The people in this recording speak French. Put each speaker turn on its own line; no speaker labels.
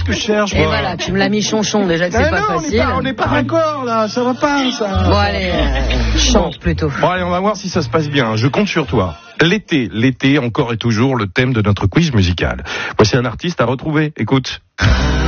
que je cherche.
Et voilà, tu me l'as mis chonchon, déjà que c'est pas facile.
On n'est pas raccord, là, ça va pas, ça.
Bon, allez, chante plutôt.
Bon, allez, on va voir si ça se passe bien. Je compte sur toi. L'été, encore et toujours le thème de notre quiz musical. Voici un artiste à retrouver. Écoute.